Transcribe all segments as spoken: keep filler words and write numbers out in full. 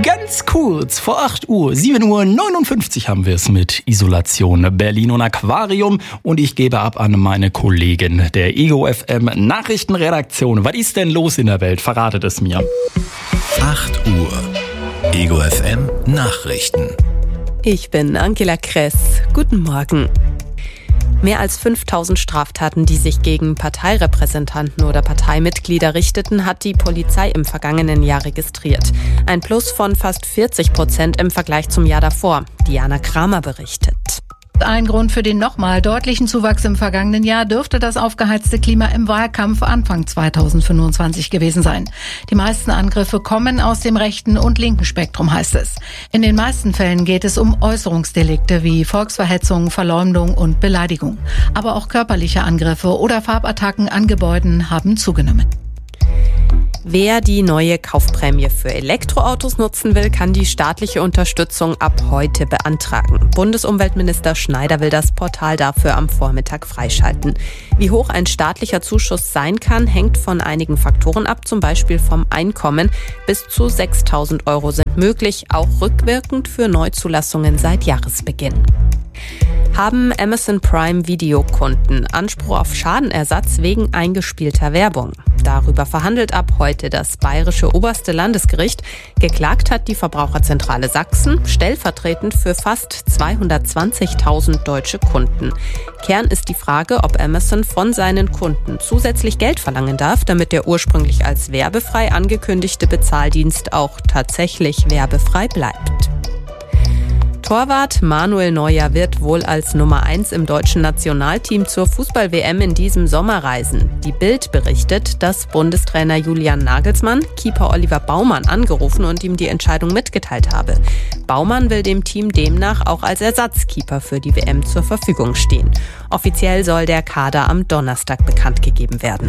Ganz kurz vor acht Uhr, sieben Uhr neunundfünfzig haben wir es mit Isolation Berlin und Aquarium. Und ich gebe ab an meine Kollegin der Ego F M Nachrichtenredaktion. Was ist denn los in der Welt? Verratet es mir. acht Uhr. Ego F M Nachrichten. Ich bin Angela Kress. Guten Morgen. Mehr als fünftausend Straftaten, die sich gegen Parteirepräsentanten oder Parteimitglieder richteten, hat die Polizei im vergangenen Jahr registriert. Ein Plus von fast vierzig Prozent im Vergleich zum Jahr davor. Diana Kramer berichtet. Ein Grund für den nochmal deutlichen Zuwachs im vergangenen Jahr dürfte das aufgeheizte Klima im Wahlkampf Anfang zweitausendfünfundzwanzig gewesen sein. Die meisten Angriffe kommen aus dem rechten und linken Spektrum, heißt es. In den meisten Fällen geht es um Äußerungsdelikte wie Volksverhetzung, Verleumdung und Beleidigung. Aber auch körperliche Angriffe oder Farbattacken an Gebäuden haben zugenommen. Wer die neue Kaufprämie für Elektroautos nutzen will, kann die staatliche Unterstützung ab heute beantragen. Bundesumweltminister Schneider will das Portal dafür am Vormittag freischalten. Wie hoch ein staatlicher Zuschuss sein kann, hängt von einigen Faktoren ab, zum Beispiel vom Einkommen. Bis zu sechstausend Euro sind möglich, auch rückwirkend für Neuzulassungen seit Jahresbeginn. Haben Amazon Prime Videokunden Anspruch auf Schadenersatz wegen eingespielter Werbung? Darüber verhandelt ab heute das Bayerische Oberste Landesgericht. Geklagt hat die Verbraucherzentrale Sachsen, stellvertretend für fast zweihundertzwanzigtausend deutsche Kunden. Kern ist die Frage, ob Amazon von seinen Kunden zusätzlich Geld verlangen darf, damit der ursprünglich als werbefrei angekündigte Bezahldienst auch tatsächlich werbefrei bleibt. Torwart Manuel Neuer wird wohl als Nummer eins im deutschen Nationalteam zur Fußball-W M in diesem Sommer reisen. Die Bild berichtet, dass Bundestrainer Julian Nagelsmann Keeper Oliver Baumann angerufen und ihm die Entscheidung mitgeteilt habe. Baumann will dem Team demnach auch als Ersatzkeeper für die W M zur Verfügung stehen. Offiziell soll der Kader am Donnerstag bekannt gegeben werden.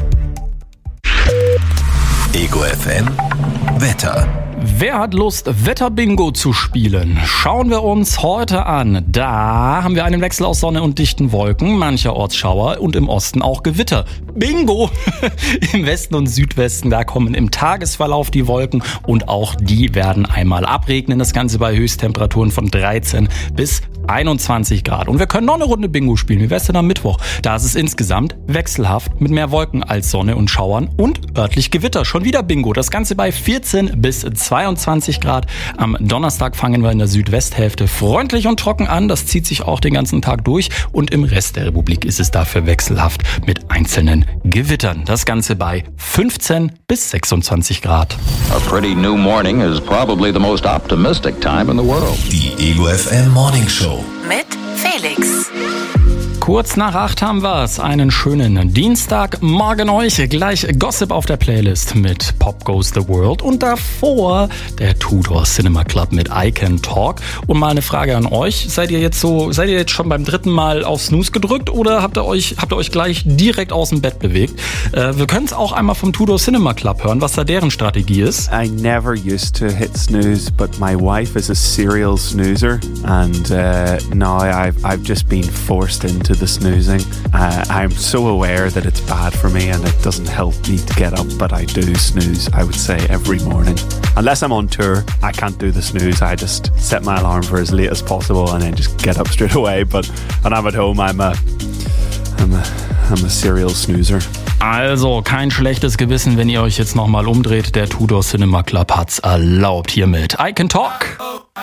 Ego F M Wetter. Wer hat Lust, Wetterbingo zu spielen? Schauen wir uns heute an. Da haben wir einen Wechsel aus Sonne und dichten Wolken, mancherorts Schauer und im Osten auch Gewitter. Bingo! Im Westen und Südwesten, da kommen im Tagesverlauf die Wolken und auch die werden einmal abregnen. Das Ganze bei Höchsttemperaturen von dreizehn bis einundzwanzig Grad. Und wir können noch eine Runde Bingo spielen. Wie wär's denn am Mittwoch? Da ist es insgesamt wechselhaft mit mehr Wolken als Sonne und Schauern und örtlich Gewitter. Schon wieder Bingo. Das Ganze bei vierzehn bis zweiundzwanzig Grad. Am Donnerstag fangen wir in der Südwesthälfte freundlich und trocken an. Das zieht sich auch den ganzen Tag durch. Und im Rest der Republik ist es dafür wechselhaft mit einzelnen Gewittern. Das Ganze bei fünfzehn bis sechsundzwanzig Grad. A pretty new morning is probably the most optimistic time in the world. Die Ego F M Morning Show. Mit Felix. Kurz nach acht haben wir es. Einen schönen Dienstagmorgen euch. Gleich Gossip auf der Playlist mit Pop Goes the World. Und davor der Tudor Cinema Club mit I Can Talk. Und mal eine Frage an euch. Seid ihr jetzt so, seid ihr jetzt schon beim dritten Mal auf Snooze gedrückt oder habt ihr euch, habt ihr euch gleich direkt aus dem Bett bewegt? Äh, wir können es auch einmal vom Tudor Cinema Club hören, was da deren Strategie ist. I never used to hit snooze, but my wife is a serial snoozer. And uh, now I've, I've just been forced into the snoozing. Uh, I'm so aware that it's bad for me and it doesn't help me to get up, but I do snooze, I would say, every morning. Unless I'm on tour, I can't do the snooze. I just set my alarm for as late as possible and then just get up straight away. But when I'm at home, I'm a, I'm a, I'm a serial snoozer. Also kein schlechtes Gewissen, wenn ihr euch jetzt nochmal umdreht. Der Tudor Cinema Club hat's erlaubt hiermit I Can Talk.